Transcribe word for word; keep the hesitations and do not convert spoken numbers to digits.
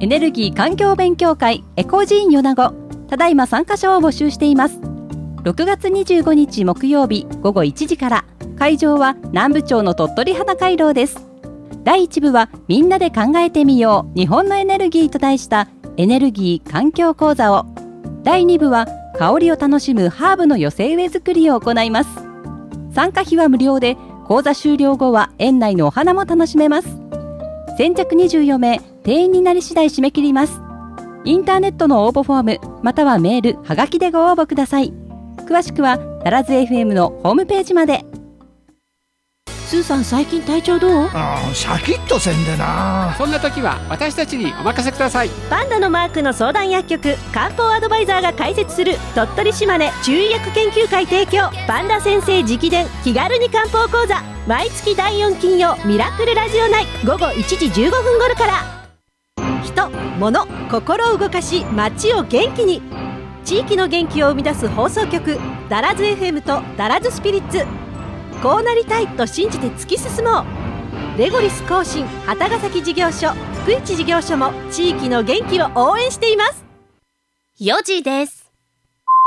エネルギー環境勉強会エコジーン米子、ただいま参加者を募集しています。ろくがつにじゅうごにち木曜日ごごいちじから、会場は南部町の鳥取花回廊です。だいいち部はみんなで考えてみよう日本のエネルギーと題したエネルギー環境講座を、だいに部は香りを楽しむハーブの寄せ植え作りを行います。参加費は無料で、講座終了後は園内のお花も楽しめます。先着にじゅうよんめい、定員になり次第締め切ります。インターネットの応募フォームまたはメール、はがきでご応募ください。詳しくはダラズ エフエム のホームページまで。 スーさん、最近体調どう？ あーシャキッとせんでな。 そんな時は私たちにお任せください。 パンダのマークの相談薬局、漢方アドバイザーが開設する鳥取島根中医薬研究会提供、パンダ先生直伝気軽に漢方講座、毎月だいよん金曜ミラクルラジオ内午後いちじじゅうごふん頃から。人、物、心を動かし街を元気に、地域の元気を生み出す放送局、ダラズ エフエム とダラズスピリッツ。こうなりたいと信じて突き進もう。レゴリス更新旗ヶ崎事業所、福市事業所も地域の元気を応援しています。 よじです。